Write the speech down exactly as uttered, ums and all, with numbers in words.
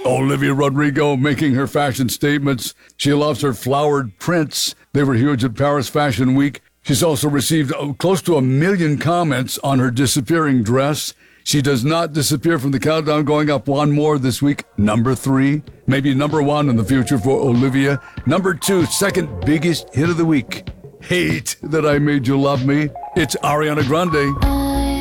Olivia Rodrigo making her fashion statements. She loves her flowered prints. They were huge at Paris Fashion Week. She's also received uh, close to a million comments on her disappearing dress. She does not disappear from the countdown, going up one more this week. Number three, maybe number one in the future for Olivia. Number two, second biggest hit of the week. Hate That I Made You Love Me. It's Ariana Grande.